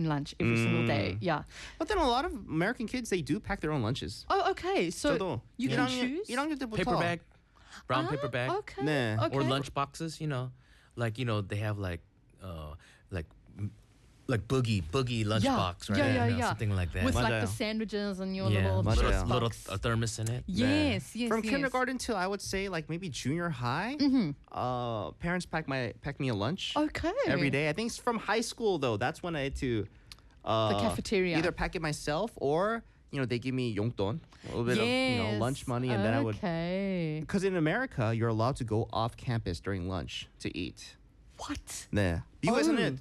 lunch every single day. Yeah. But then a lot of American kids, they do pack their own lunches. Oh, okay. So 저도 you can choose. 1학년 때부터 Paper bag, brown paper bag, Okay. 네. Okay. or lunch boxes. They have like boogie lunch box, right? Yeah. Something like that. With like 맞아요. the sandwiches and your yeah, little 맞아요. chips little box. thermos in it. Yes. From kindergarten to I would say like maybe junior high, parents pack me a lunch Okay. every day. I think it's from high school though. That's when I had to The cafeteria. either pack it myself or they give me 용돈, a little bit of lunch money, and then I would. Okay. Because in America, you're allowed to go off campus during lunch to eat. What? 네. 미국에서는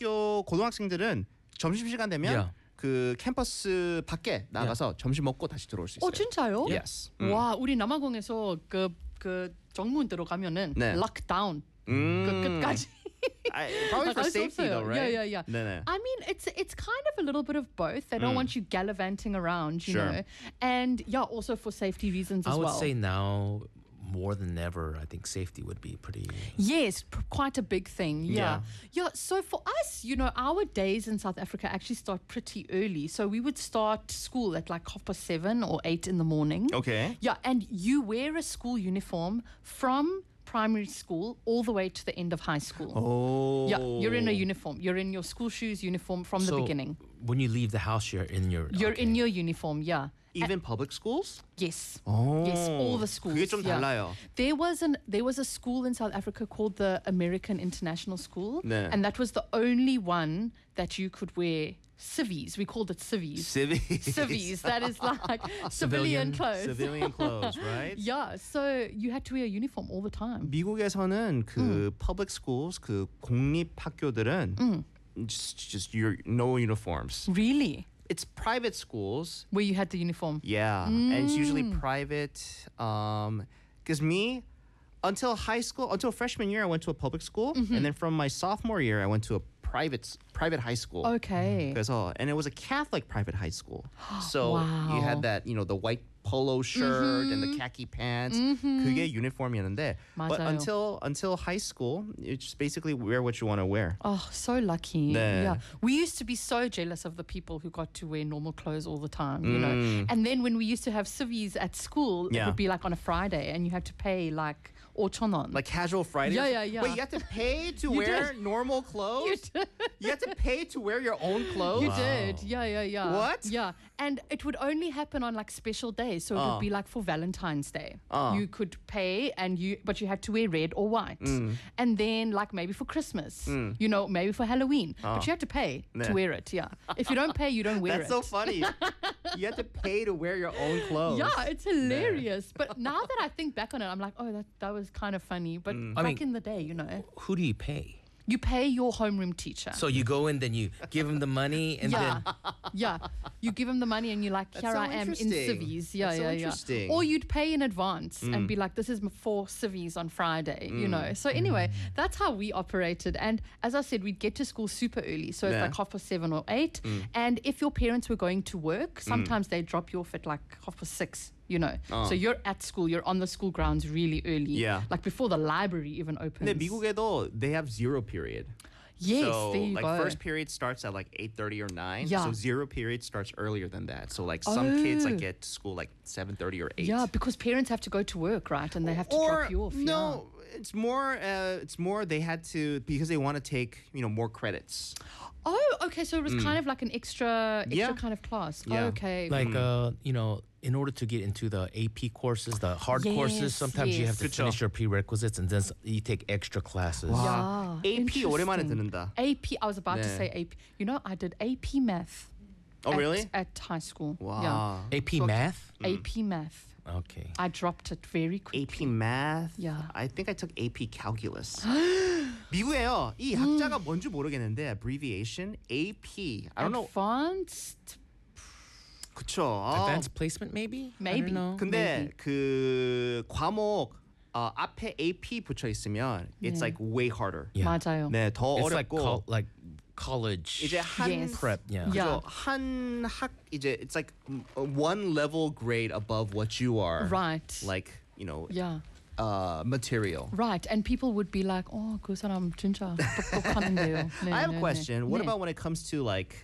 고등학생들은 점심시간 되면 Yeah. 그 캠퍼스 밖에 나가서 점심 먹고 다시 들어올 수 있어요. 진짜요? Yes. 와, 우리 남아공에서 그 정문 들어가면은 네. 락다운 그 끝까지. Probably for 나갈 수 safety though, 없어요. right? Yeah. 네네. I mean, it's kind of a little bit of both. They don't want you gallivanting around, you Sure. know, and also for safety reasons as I would well. say now more than ever, I think safety would be pretty. Yes, quite a big thing. Yeah. So for us, our days in South Africa actually start pretty early. So we would start school at like 7:30 or 8 in the morning. Okay. Yeah, and you wear a school uniform from primary school all the way to the end of high school. Oh. Yeah, you're in a uniform. You're in your school shoes uniform from the So beginning. when you leave the house, you're in your. You're in your uniform, yeah. Even public schools? Yes. Oh. Yes, all the schools. 그게 좀 yeah. 달라요. There was a school in South Africa called the American International School, 네. and that was the only one that you could wear civvies. We called it civvies. Civvies. That is like civilian clothes. Civilian clothes, right? Yeah. So you had to wear a uniform all the time. 미국에서는 그 public schools, 그 공립 학교들은 just your no uniforms. Really? It's private schools. Where you had the uniform. Yeah, and it's usually private. Because until high school, until freshman year, I went to a public school, and then from my sophomore year, I went to a private high school. Okay. And it was a Catholic private high school. So Wow. you had that, the white polo shirt and the khaki pants. 그게 유니폼이었는데. But 맞아요. until high school, you just basically wear what you want to wear. Oh, so lucky. 네. Yeah. We used to be so jealous of the people who got to wear normal clothes all the time, you know. And then when we used to have civvies at school, it Yeah. would be like on a Friday and you had to pay like 5,000원. Like casual Friday. Yeah. Wait, you have to pay to wear normal clothes? You have to pay to wear your own clothes? You did. Yeah. What? Yeah. And it would only happen on like special days. So it would be like for Valentine's Day. You could pay but you had to wear red or white. And then like maybe for Christmas, maybe for Halloween. But you had to pay to wear it. Yeah. If you don't pay, you don't wear That's it. so funny. You have to pay to wear your own clothes. Yeah, it's hilarious. But now that I think back on it, I'm like, oh, that was kind of funny. But back in the day, Who do you pay? you pay your homeroom teacher. So you go in, then you give him the money, and then Yeah. You give him the money and you're like, here so I am in interesting. civvies. Yeah, That's so yeah. interesting. Or you'd pay in advance and be like, this is for civvies on Friday, So anyway, that's how we operated. And as I said, we'd get to school super early. So it's Yeah. like 7:30 or 8. And if your parents were going to work, sometimes they'd drop you off at like 6:30. So you're at school, you're on the school grounds really early. Yeah. Like before the library even opens. 근데 미국에도 they have zero period. Yes, so there you like go. first period starts at like 8:30 or 9. Yeah. So zero period starts earlier than that. So like some kids like get to school like 7:30 or 8. Yeah, because parents have to go to work, right? And they have to drop you off. No, it's more they had to because they want to take, more credits. Oh, okay. So it was kind of like an extra Yeah. kind of class. Yeah. Oh, okay. like in order to get into the AP courses, the hard Yes, courses, sometimes you have to 그쵸. finish your prerequisites and then you take extra classes. Yeah. AP 오랜만에 interesting. 듣는다. AP. I was about to 네. say AP. I did AP math. Oh, really? At high school. Wow. Yeah. AP math? AP math. Okay. I dropped it very quickly. AP math. Yeah. I think I took AP calculus. 미국에요. 이 학자가 뭔지 모르겠는데 abbreviation AP. I don't know. Advanced. 그쵸. Advanced placement maybe? Maybe. I don't know. 근데 그 과목 앞에 AP 붙여 있으면 it's like way harder. Yeah. 맞아요. 네, 더 It's like 어렵고 like college. 이제 한 Yes. prep. Yeah. Yeah. 그죠? 한 학 이제 it's like one level grade above what you are. Right. Like, Yeah. material. Right. And people would be like, oh, 그 사람 진짜 똑똑하는데요. 네, I have 네, a 네. question. What 네. about when it comes to like